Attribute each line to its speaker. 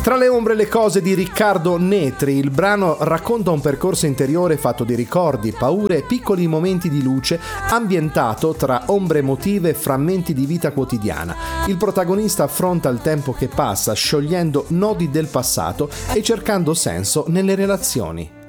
Speaker 1: Tra le ombre e le cose di Riccardo Netri, il brano racconta un percorso interiore fatto di ricordi, paure e piccoli momenti di luce, ambientato tra ombre emotive e frammenti di vita quotidiana. Il protagonista affronta il tempo che passa, sciogliendo nodi del passato e cercando senso nelle relazioni.